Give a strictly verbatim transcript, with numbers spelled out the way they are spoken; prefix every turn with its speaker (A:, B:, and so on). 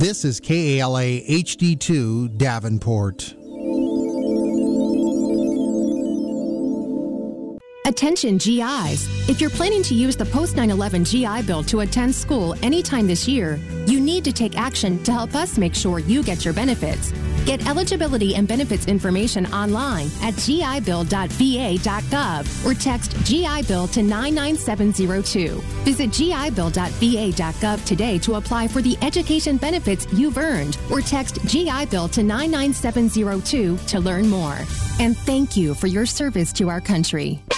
A: This is K A L A H D two Davenport.
B: Attention G Is. If you're planning to use the post nine eleven G I Bill to attend school anytime this year, you need to take action to help us make sure you get your benefits. Get eligibility and benefits information online at G I bill dot V A dot gov or text G I Bill to nine nine seven zero two. Visit G I bill dot V A dot gov today to apply for the education benefits you've earned or text G I Bill to nine nine seven zero two to learn more. And thank you for your service to our country.